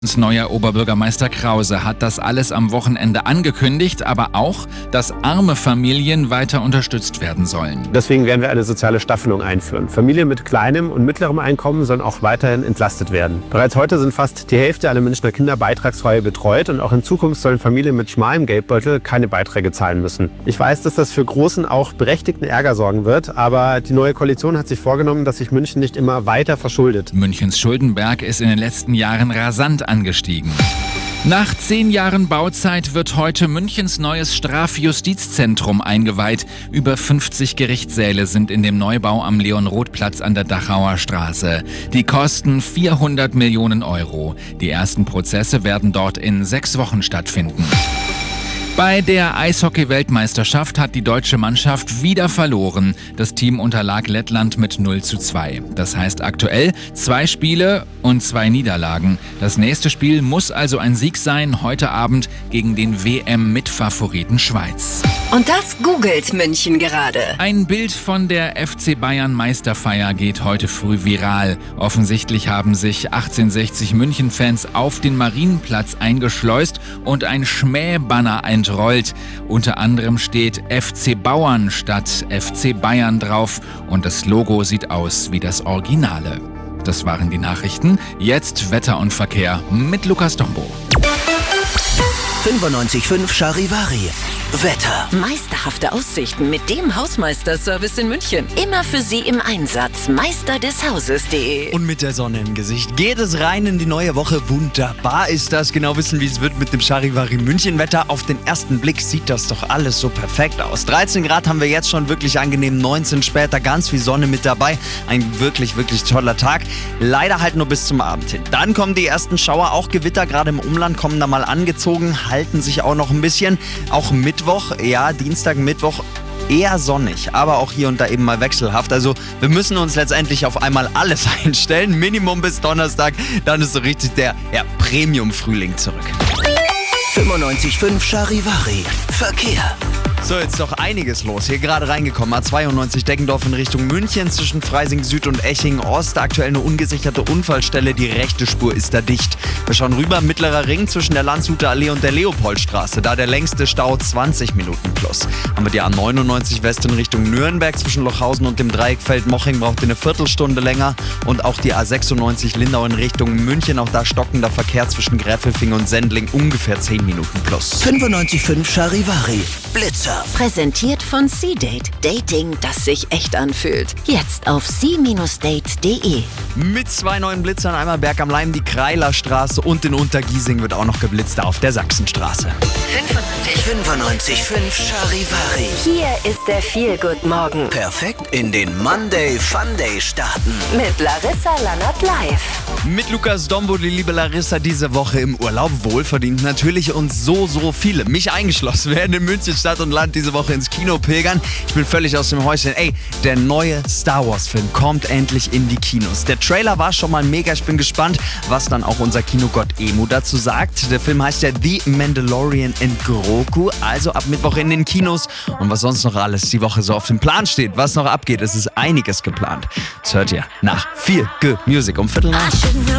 Neuer Oberbürgermeister Krause hat das alles am Wochenende angekündigt, aber auch, dass arme Familien weiter unterstützt werden sollen. Deswegen werden wir eine soziale Staffelung einführen. Familien mit kleinem und mittlerem Einkommen sollen auch weiterhin entlastet werden. Bereits heute sind fast die Hälfte aller Münchner Kinder beitragsfrei betreut und auch in Zukunft sollen Familien mit schmalem Geldbeutel keine Beiträge zahlen müssen. Ich weiß, dass das für großen, auch berechtigten Ärger sorgen wird, aber die neue Koalition hat sich vorgenommen, dass sich München nicht immer weiter verschuldet. Münchens Schuldenberg ist in den letzten Jahren rasant angestiegen. Nach 10 Jahren Bauzeit wird heute Münchens neues Strafjustizzentrum eingeweiht. Über 50 Gerichtssäle sind in dem Neubau am Leon-Roth-Platz an der Dachauer Straße. Die kosten 400 Millionen Euro. Die ersten Prozesse werden dort in 6 Wochen stattfinden. Bei der Eishockey-Weltmeisterschaft hat die deutsche Mannschaft wieder verloren. Das Team unterlag Lettland mit 0:2. Das heißt aktuell 2 Spiele und 2 Niederlagen. Das nächste Spiel muss also ein Sieg sein, heute Abend gegen den WM-Mitfavoriten Schweiz. Und das googelt München gerade. Ein Bild von der FC Bayern Meisterfeier geht heute früh viral. Offensichtlich haben sich 1860 München-Fans auf den Marienplatz eingeschleust und ein Schmähbanner entrollt. Unter anderem steht FC Bauern statt FC Bayern drauf und das Logo sieht aus wie das Originale. Das waren die Nachrichten. Jetzt Wetter und Verkehr mit Lukas Dombo. 95.5 Charivari. Wetter. Meisterhafte Aussichten mit dem Hausmeisterservice in München. Immer für Sie im Einsatz. Meisterdeshauses.de. Und mit der Sonne im Gesicht geht es rein in die neue Woche. Wunderbar ist das. Genau wissen, wie es wird mit dem Charivari München Wetter. Auf den ersten Blick sieht das doch alles so perfekt aus. 13 Grad haben wir jetzt schon, wirklich angenehm. 19 später, ganz viel Sonne mit dabei. Ein wirklich, wirklich toller Tag. Leider halt nur bis zum Abend hin. Dann kommen die ersten Schauer. Auch Gewitter, gerade im Umland, kommen da mal angezogen. Halten sich auch noch ein bisschen. Auch Mittwoch, ja, Dienstag, Mittwoch eher sonnig, aber auch hier und da eben mal wechselhaft. Also wir müssen uns letztendlich auf einmal alles einstellen. Minimum bis Donnerstag, dann ist so richtig der Premium-Frühling zurück. 95.5 Charivari. Verkehr. So, jetzt doch einiges los. Hier gerade reingekommen. A92 Deggendorf in Richtung München zwischen Freising Süd und Eching Ost. Aktuell eine ungesicherte Unfallstelle. Die rechte Spur ist da dicht. Wir schauen rüber. Mittlerer Ring zwischen der Landshuter Allee und der Leopoldstraße. Da der längste Stau 20 Minuten plus. Haben wir die A99 West in Richtung Nürnberg zwischen Lochhausen und dem Dreieck Feldmoching. Braucht ihr eine Viertelstunde länger. Und auch die A96 Lindau in Richtung München. Auch da stockender Verkehr zwischen Gräfelfing und Sendling. Ungefähr 10 Minuten plus. 95.5 Charivari. Blitzer. Präsentiert von C-Date. Dating, das sich echt anfühlt. Jetzt auf c-date.de. Mit 2 neuen Blitzern, einmal Berg am Leim, die Kreilerstraße und in Untergiesing wird auch noch geblitzt auf der Sachsenstraße. 95.5 Charivari. Hier ist der Feel-Good-Morgen. Perfekt in den Monday Fun Day starten. Mit Larissa Lannert live. Mit Lukas Dombo, die liebe Larissa, diese Woche im Urlaub. Wohlverdient natürlich und so viele, mich eingeschlossen, werden in München Stadt und Land diese Woche ins Kino pilgern. Ich bin völlig aus dem Häuschen. Ey, der neue Star Wars Film kommt endlich in die Kinos. Der Trailer war schon mal mega. Ich bin gespannt, was dann auch unser Kinogott Emu dazu sagt. Der Film heißt ja The Mandalorian and Grogu. Also ab Mittwoch in den Kinos. Und was sonst noch alles die Woche so auf dem Plan steht, was noch abgeht, es ist einiges geplant. Das hört ihr nach Feel Good Music um 7:15.